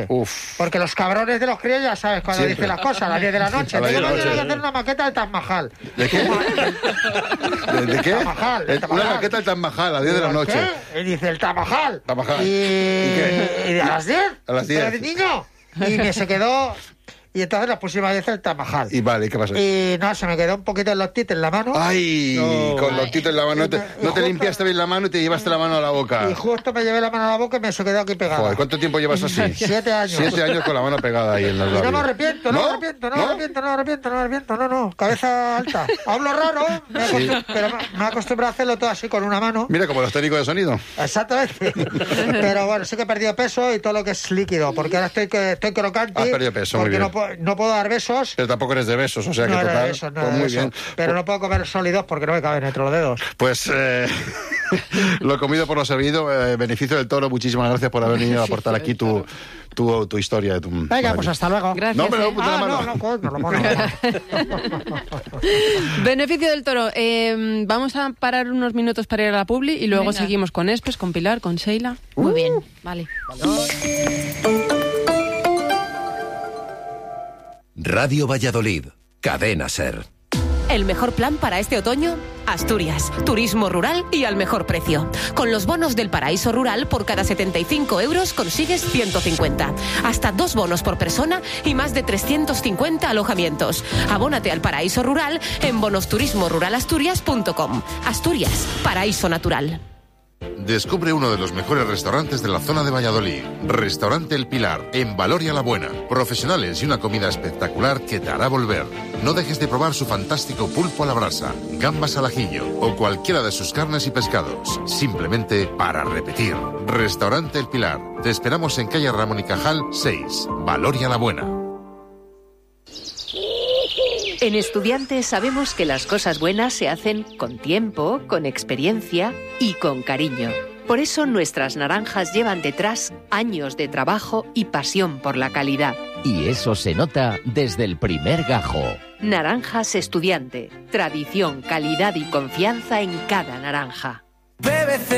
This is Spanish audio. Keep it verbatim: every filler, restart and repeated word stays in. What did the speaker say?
noche. Uf. Porque los cabrones de los críos ya sabes cuando Siempre. dicen las cosas, a las diez de la noche. A las Digo, diez de la "Mañana noche". voy a hacer una maqueta del Taj Mahal. ¿De qué? ¿De, de qué? Taj Mahal, el Taj Una Mahal. maqueta del Taj Mahal a las diez de la Digo, noche. ¿qué? Y dice el Taj Mahal. Taj Mahal. Y... ¿Y qué? ¿Y a las diez? A las diez. Pero de niño. Y me se quedó... Y entonces la pusimos a diez el Taj Mahal. Y vale, ¿qué pasa? Y no, se me quedó un poquito el loctite en la mano. ¡Ay! No. Con los titos en la mano. No te, Y no te justo- limpiaste bien la mano y te llevaste la mano a la boca. Y justo me llevé la mano a la boca y me se quedó aquí pegada. Joder, ¿cuánto tiempo llevas así? Siete años. Siete años con la mano pegada ahí en los Y labios. no me arrepiento, no, me arrepiento, no, me arrepiento, no me arrepiento, no me arrepiento, no, no, cabeza alta. Hablo raro, me acostum- pero me- me acostumbro a hacerlo todo así con una mano. Mira, como los técnicos de sonido. Exactamente. Pero bueno, sí que he perdido peso y todo lo que es líquido, porque ahora estoy, que- estoy crocante. Has perdido peso, muy porque bien. no, puedo- no puedo dar besos. Pero tampoco eres de besos, o sea que No era total. de besos, no pues era de muy besos. bien. Pero no puedo comer sólidos porque no me caben entre los dedos. Pues eh, lo comido por lo servido. Eh, Beneficio del Toro, muchísimas gracias por haber venido a aportar aquí tu, tu, tu historia. Tu, Venga, pues hasta luego. Gracias. No, pero eh. no, Ah, la mano. no, no, coño, no, no, no. Beneficio del Toro. Eh, vamos a parar unos minutos para ir a la publi y luego Venga. seguimos con Espes, con Pilar, con Sheila. Muy bien. Vale. Radio Valladolid, Cadena Ser. El mejor plan para este otoño, Asturias, turismo rural y al mejor precio. Con los bonos del Paraíso Rural, por cada setenta y cinco euros consigues ciento cincuenta. Hasta dos bonos por persona y más de trescientos cincuenta alojamientos. Abónate al Paraíso Rural en bonosturismo rural asturias punto com. Asturias, paraíso natural. Descubre uno de los mejores restaurantes de la zona de Valladolid. Restaurante El Pilar, en Valoria la Buena. Profesionales y una comida espectacular que te hará volver. No dejes de probar su fantástico pulpo a la brasa, gambas al ajillo o cualquiera de sus carnes y pescados. Simplemente para repetir. Restaurante El Pilar. Te esperamos en calle Ramón y Cajal seis, Valoria la Buena. En Estudiantes sabemos que las cosas buenas se hacen con tiempo, con experiencia y con cariño. Por eso nuestras naranjas llevan detrás años de trabajo y pasión por la calidad. Y eso se nota desde el primer gajo. Naranjas Estudiante. Tradición, calidad y confianza en cada naranja.